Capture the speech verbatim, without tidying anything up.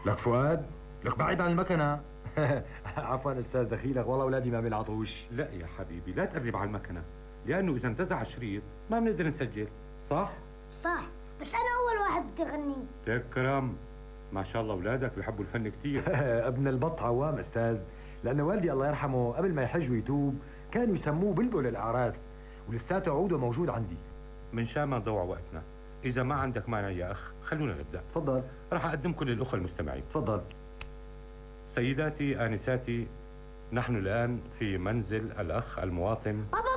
لك فؤاد، لك بعيد عن المكنة. عفوا أستاذ دخيلك، والله أولادي ما بيلعطوش. لا يا حبيبي لا تقرب على المكنة، لأنه إذا انتزع الشريط ما بنقدر نسجل. صح؟ صح، بس أنا أول واحد بدي أغني. تكرم، ما شاء الله أولادك بيحبوا الفن كتير. ابن البط عوام أستاذ، لأن والدي الله يرحمه قبل ما يحج ويتوب كانوا يسموه بلبل الأعراس، ولساته عوده موجود عندي. من شان ما نضوع وقتنا، إذا ما عندك مانع يا أخ خلونا نبدأ. تفضل. راح أقدمكم للأخوة المستمعين. تفضل. سيداتي آنساتي، نحن الآن في منزل الأخ المواطن. بابا